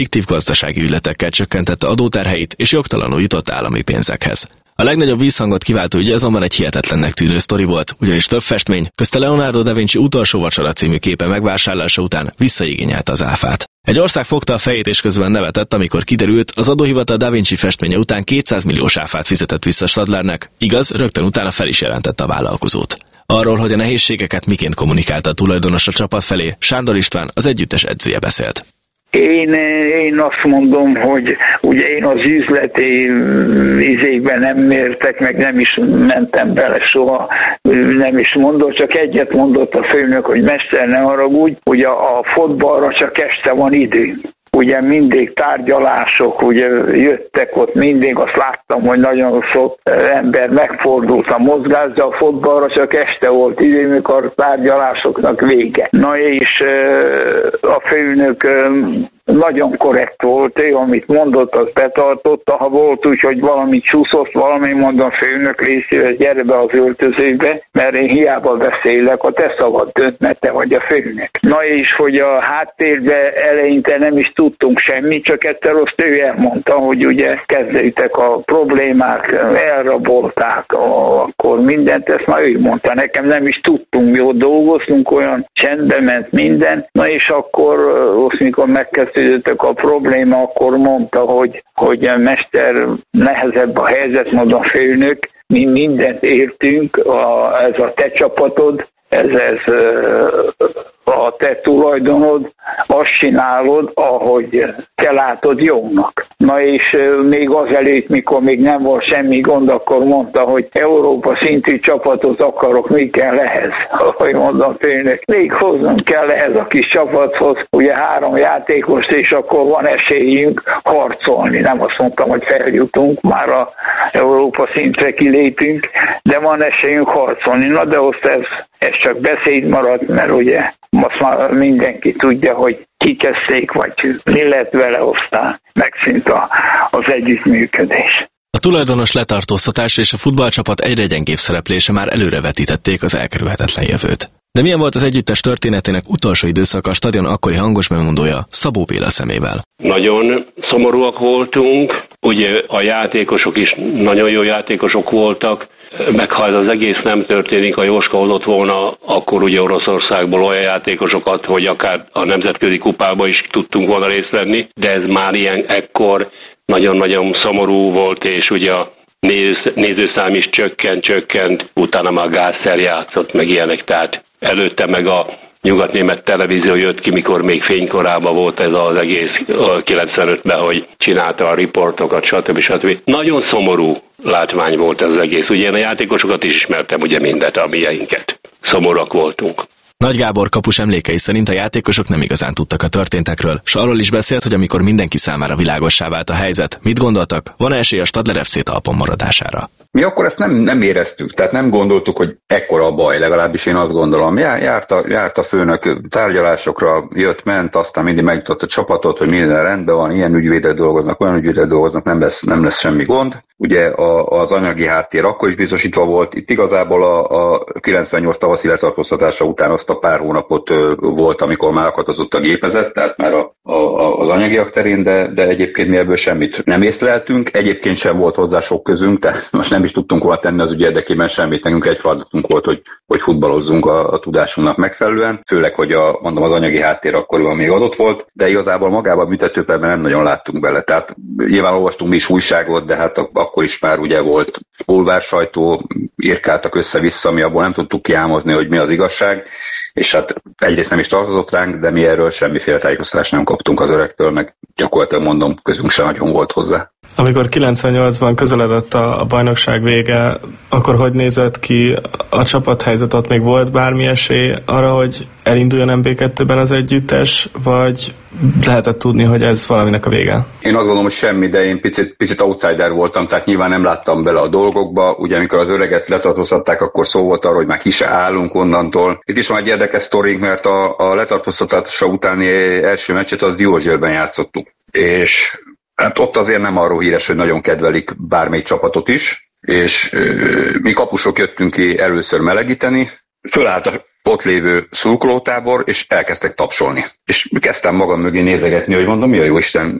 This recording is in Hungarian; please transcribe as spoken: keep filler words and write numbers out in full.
fiktív gazdasági ügyletekkel csökkentette adóterheit és jogtalanul jutott állami pénzekhez. A legnagyobb vízhangot kiváltó ügy azonban egy hihetetlennek tűnő sztori volt, ugyanis több festmény, közte Leonardo da Vinci Utolsó vacsora című képe megvásárlása után visszaigényelte az áfát. Egy ország fogta a fejét és közben nevetett, amikor kiderült, az adóhivatal Da Vinci festménye után kétszáz milliós áfát fizetett vissza Stadlernek, igaz, rögtön utána fel is jelentette a vállalkozót. Arról, hogy a nehézségeket miként kommunikálta a tulajdonos a csapat felé, Sándor István, az együttes edzője beszélt. Én, én azt mondom, hogy ugye én az üzleti izékben nem mértek, meg nem is mentem bele soha, nem is mondott, csak egyet mondott a főnök, hogy mester, ne haragudj, ugye a fotballra csak este van idő. Ugye mindig tárgyalások, ugye jöttek ott mindig, azt láttam, hogy nagyon sok ember megfordult a mozgás, de a fotballra csak este volt idő, mikor a tárgyalásoknak vége. Na és a főnök nagyon korrekt volt, ő, amit mondott, az betartotta, ha volt úgy, hogy valami csúszott, valami mondom, főnök, légy szíves, gyere be az öltözőbe, mert én hiába beszélek, a te szavad dönt, mert te vagy a főnök. Na és hogy a háttérbe eleinte nem is tudtunk semmit, csak egyszer azt ő elmondta, hogy ugye kezdődtek a problémák, elrabolták, akkor mindent, ezt már ő mondta, nekem nem is tudtunk, jó dolgoztunk, olyan csendben ment minden, na és akkor, azt mikor megkezdődtek a probléma, akkor mondta, hogy, hogy a mester, nehezebb a helyzet, mondom, főnök, mi mindent értünk, a, ez a te csapatod, ez, ez a te tulajdonod, azt csinálod, ahogy te látod jónak. Na és még azelőtt, mikor még nem volt semmi gond, akkor mondta, hogy Európa szintű csapatot akarok, mi kell ehhez? Ahogy mondom, főnök, még hoznunk kell ehhez a kis csapathoz, ugye három játékos, és akkor van esélyünk harcolni. Nem azt mondtam, hogy feljutunk, már a Európa szintre kilépünk, de van esélyünk harcolni. Na de azt ez, ez csak beszéd maradt, mert ugye most már mindenki tudja, hogy kikezdték, vagy mi lett vele, aztán megszűnt a, az együttműködés. A tulajdonos letartóztatása és a futballcsapat egyre gyengébb szereplése már előrevetítették az elkerülhetetlen jövőt. De milyen volt az együttes történetének utolsó időszaka a stadion akkori hangos bemondója Szabó Béla szemével? Nagyon szomorúak voltunk, ugye a játékosok is nagyon jó játékosok voltak, meg ha ez az egész nem történik, a Jóska hozott volna, akkor ugye Oroszországból olyan játékosokat, hogy akár a nemzetközi kupába is tudtunk volna részt venni, de ez már ilyen ekkor nagyon-nagyon szomorú volt, és ugye a nézőszám is csökkent, csökkent, utána már Gászer játszott, meg ilyenek, tehát előtte meg a nyugatnémet televízió jött ki, mikor még fénykorában volt ez az egész kilencvenötben, hogy csinálta a riportokat, stb. stb. Nagyon szomorú látvány volt ez az egész. Ugye én a játékosokat is ismertem, ugye mindet, a mieinket. Szomorúak voltunk. Nagy Gábor kapus emlékei szerint a játékosok nem igazán tudtak a történtekről, s arról is beszélt, hogy amikor mindenki számára világossá vált a helyzet, mit gondoltak, van esély a Stadler ef cé talpon maradására. Mi akkor ezt nem, nem éreztük, tehát nem gondoltuk, hogy ekkora a baj, legalábbis én azt gondolom. Járt a, járt a főnök tárgyalásokra, jött, ment, aztán mindig megjutott a csapatot, hogy minden rendben van, ilyen ügyvédek dolgoznak, olyan ügyvédek dolgoznak, nem lesz, nem lesz semmi gond. Ugye a, az anyagi háttér akkor is biztosítva volt, itt igazából a, a kilencvennyolc tavaszi letartóztatása után azt a pár hónapot ö, volt, amikor már akadozott a gépezet, tehát már a, a, az anyagiak terén, de, de egyébként mi ebből semmit nem észleltünk, egyébként sem volt hozzá sok közünk, tehát most nem is tudtunk volna tenni az ügy érdekében semmit, nekünk egy feladatunk volt, hogy, hogy futballozzunk a, a tudásunknak megfelelően, főleg, hogy a, mondom, az anyagi háttér akkoriban még adott volt, de igazából magában a büntetőperben nem nagyon láttunk bele, tehát nyilván olvastunk mi is újságot, de hát akkor is már ugye volt bulvár sajtó, írkáltak össze-vissza, ami abból nem tudtuk kiálmozni, hogy mi az igazság, és hát egyrészt nem is tartozott ránk, de mi erről semmiféle tájékoztatást nem kaptunk az öregtől, meg gyakorlatilag mondom, közünk sem nagyon volt hozzá. Amikor kilencvennyolcban közeledett a bajnokság vége, akkor hogy nézett ki a csapathelyzet? Ott még volt bármi esély arra, hogy elinduljon em bé kettőben az együttes, vagy lehetett tudni, hogy ez valaminek a vége? Én azt gondolom, hogy semmi, de én picit, picit outsider voltam, tehát nyilván nem láttam bele a dolgokba. Ugye amikor az öreget letartóztatták, akkor szó volt arról, hogy már ki se állunk onnantól. Itt is van egy érdekes sztorink, mert a, a letartóztatása utáni első meccset az Diózsérben játszottuk. És hát ott azért nem arról híres, hogy nagyon kedvelik bármelyik csapatot is, és ö, mi kapusok jöttünk ki először melegíteni, fölállt a ott lévő szurkolótábor, és elkezdtek tapsolni. És kezdtem magam mögé nézegetni, hogy mondom, mi a jó Isten